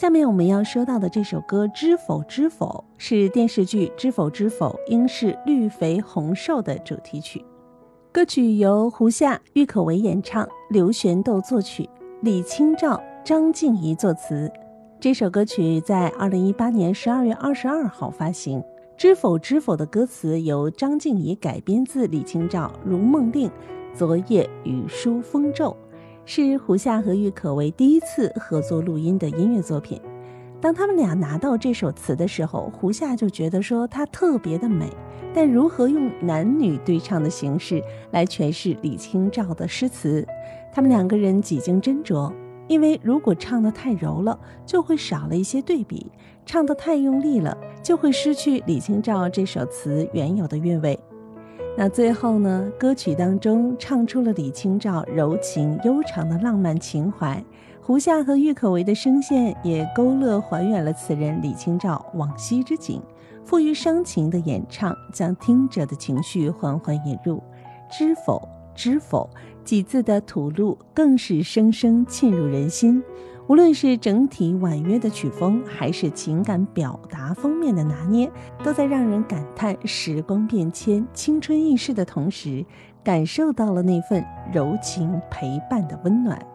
下面我们要说到的这首歌《知否知否》是电视剧《知否知否，应是绿肥红瘦》的主题曲。歌曲由胡夏、郁可唯演唱，刘玄斗作曲，李清照、张静怡作词。这首歌曲在2018年12月22号发行。知否知否的歌词由张静怡改编自李清照《如梦令》昨夜雨疏风骤，是胡夏和郁可唯第一次合作录音的音乐作品。当他们俩拿到这首词的时候，胡夏就觉得说它特别的美，但如何用男女对唱的形式来诠释李清照的诗词，他们两个人几经斟酌。因为如果唱得太柔了，就会少了一些对比；唱得太用力了，就会失去李清照这首词原有的韵味。那最后呢，歌曲当中唱出了李清照柔情悠长的浪漫情怀，胡夏和郁可唯的声线也勾勒还原了词人李清照往昔之景，富于伤情的演唱将听者的情绪缓缓引入。知否知否几字的吐露更是深深沁入人心，无论是整体婉约的曲风，还是情感表达方面的拿捏，都在让人感叹时光变迁、青春易逝的同时，感受到了那份柔情陪伴的温暖。